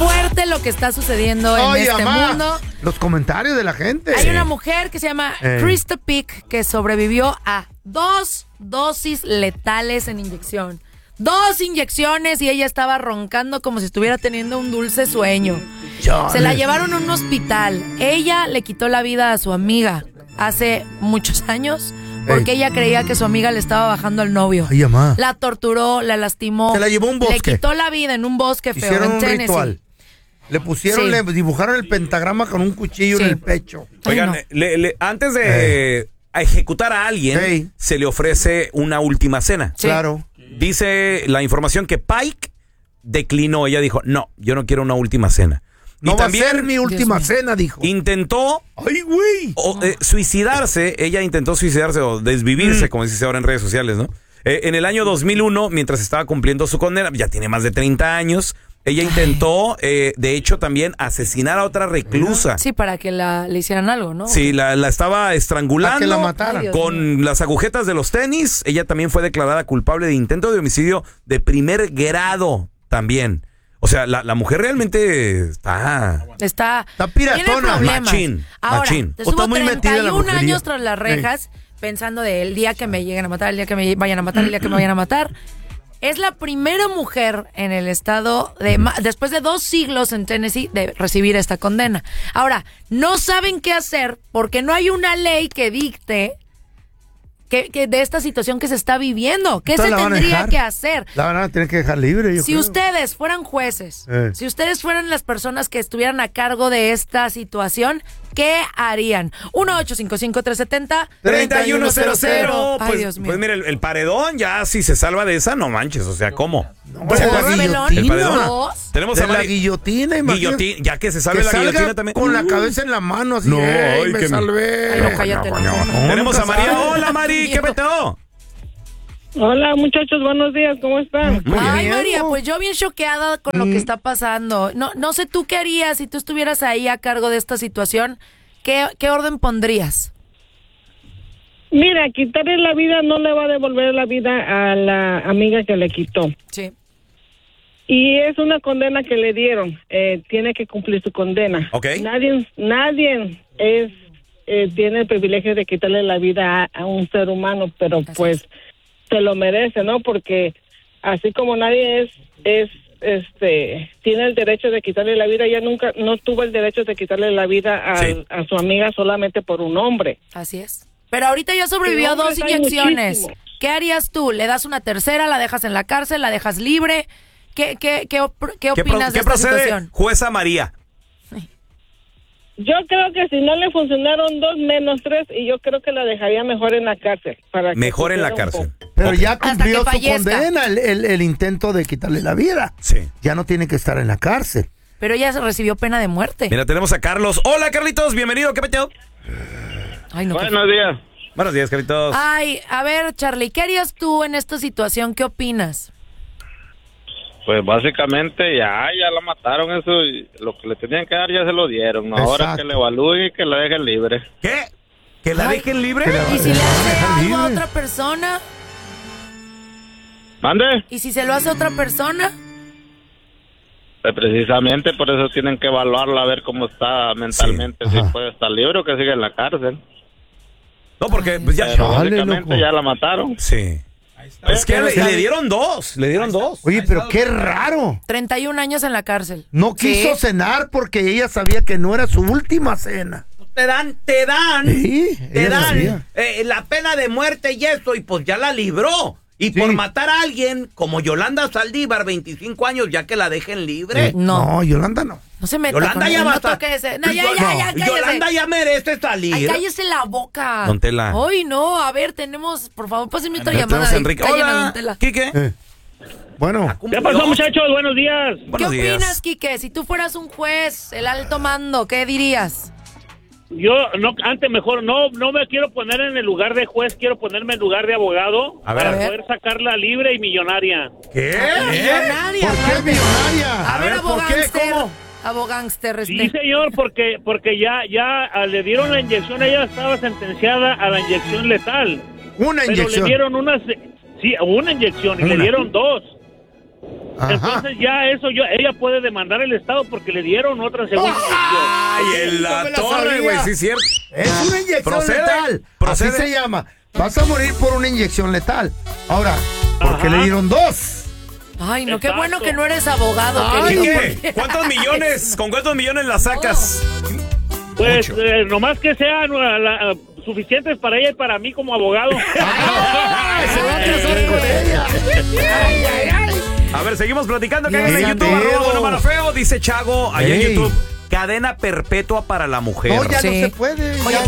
fuerte lo que está sucediendo en este mundo. Los comentarios de la gente. Hay una mujer que se llama Krista Pick que sobrevivió a 2 dosis letales en inyección. 2 inyecciones y ella estaba roncando como si estuviera teniendo un dulce sueño. Se la llevaron a un hospital. Ella le quitó la vida a su amiga hace muchos años porque ella creía que su amiga le estaba bajando al novio. Ay, mamá. La torturó, la lastimó. Se la llevó a un bosque. Le quitó la vida en un bosque feo. Hicieron en un Tennessee. ritual. Le pusieron, le dibujaron el pentagrama con un cuchillo en el pecho. Oigan, antes de ejecutar a alguien, se le ofrece una última cena. Claro. Dice la información que Pike declinó. Ella dijo, no, yo no quiero una última cena. No y va también, a ser mi última cena, dijo. Intentó suicidarse. Ella intentó suicidarse o desvivirse, como se dice ahora en redes sociales, ¿no? En el año 2001, mientras estaba cumpliendo su condena, ya tiene más de 30 años, ella intentó, de hecho, también asesinar a otra reclusa. Sí, para que le hicieran algo, ¿no? Sí, la estaba estrangulando. Para que la mataran. Con las agujetas de los tenis. Ella también fue declarada culpable de intento de homicidio de primer grado también. O sea, la mujer realmente está piratona. Machín. Ahora, machín. Estuvo 31 años tras las rejas, pensando de el día que me lleguen a matar, el día que me vayan a matar, el día que me vayan a matar. Es la primera mujer en el estado, después de 2 siglos en Tennessee, de recibir esta condena. Ahora, no saben qué hacer porque no hay una ley que dicte que de esta situación que se está viviendo. ¿Qué se tendría que hacer? La van a tener que dejar libre, Si ustedes fueran jueces, si ustedes fueran las personas que estuvieran a cargo de esta situación, ¿qué harían? 1-855-370-3100. Ay, Dios mío. Pues mira, el paredón ya si se salva de esa, no manches, o sea, ¿cómo? El paredón. Tenemos a la guillotina, imagínate. Ya que se salve la guillotina también. Con la cabeza en la mano, así. Me salvé. Ay, no, cállate. Tenemos a María. Hola, Mari, ¿qué peteo? Hola, muchachos, buenos días, ¿cómo están? Ay, María, pues yo bien choqueada con lo que está pasando. No sé tú qué harías si tú estuvieras ahí a cargo de esta situación. ¿Qué orden pondrías? Mira, quitarle la vida no le va a devolver la vida a la amiga que le quitó. Sí. Y es una condena que le dieron. Tiene que cumplir su condena. Okay. Nadie tiene el privilegio de quitarle la vida a un ser humano, pero pues se lo merece, ¿no? Porque así como nadie tiene el derecho de quitarle la vida, ella nunca no tuvo el derecho de quitarle la vida a su amiga solamente por un hombre. Así es. Pero ahorita ya sobrevivió a 2 inyecciones. Muchísimo. ¿Qué harías tú? ¿Le das una tercera? ¿La dejas en la cárcel? ¿La dejas libre? ¿Qué opinas de esta situación? Jueza María. Yo creo que si no le funcionaron 2 menos 3, y yo creo que la dejaría mejor en la cárcel. Mejor en la cárcel. Pero ya cumplió su condena, el intento de quitarle la vida. Sí. Ya no tiene que estar en la cárcel. Pero ella recibió pena de muerte. Mira, tenemos a Carlos. Hola, Carlitos, bienvenido. ¿Qué peteo? Ay, no, Buenos días. Buenos días, Carlitos. Ay, a ver, Charlie, ¿qué harías tú en esta situación? ¿Qué opinas? Pues básicamente ya la mataron, eso, y lo que le tenían que dar ya se lo dieron. ¿No? Ahora que le evalúen y que la dejen libre. ¿Qué? ¿Que la dejen libre? ¿Y si le hace algo a otra persona? ¿Mande? ¿Y si se lo hace a otra persona? Precisamente por eso tienen que evaluarla, a ver cómo está mentalmente, si puede estar libre o que siga en la cárcel. No, porque pues ya básicamente ya la mataron. Sí. Es que le dieron 2. Oye, pero qué raro. 31 años en la cárcel. No quiso cenar porque ella sabía que no era su última cena. Te dan la pena de muerte y eso, y pues ya la libró. Y por matar a alguien como Yolanda Saldívar, 25 años, ya que la dejen libre. No, Yolanda no. No se meta Yolanda ya va a estar. Yolanda ya merece salir. Ay, cállese la boca. Don Tela. Ay, no, a ver, tenemos, por favor, pásenme otra llamada. Tenemos a Enrique. Hola, Quique. Bueno. ¿Qué pasó, muchachos? Buenos días. ¿Qué opinas, Quique? Si tú fueras un juez, el alto mando, ¿qué dirías? Yo antes mejor no me quiero poner en el lugar de juez, quiero ponerme en lugar de abogado para poder sacarla libre y millonaria. ¿Qué? Millonaria. ¿Por qué millonaria? A ver, abogánster. Sí, señor, porque ya le dieron la inyección, ella estaba sentenciada a la inyección letal. Una inyección. Pero le dieron una inyección y le dieron 2. Entonces ya ella puede demandar al Estado porque le dieron otra segunda inyección. ¡Ay, en la torre, güey! Sí, cierto. Es una inyección letal. Así se llama. Vas a morir por una inyección letal. Ahora, ¿por qué le dieron 2? Ay, no, qué bueno que no eres abogado. Ay, querido, ¿qué? porque- ¿Cuántos millones? ¿Con cuántos millones la sacas? Pues nomás que sean suficientes para ella y para mí como abogado. Se va a casar con ella. A ver, seguimos platicando. Que en Bien, YouTube, dedo. @buenomarafeo, dice Chago, allá en Ey. YouTube. Cadena perpetua para la mujer. No, ya no Sí. se puede. Oye, ya.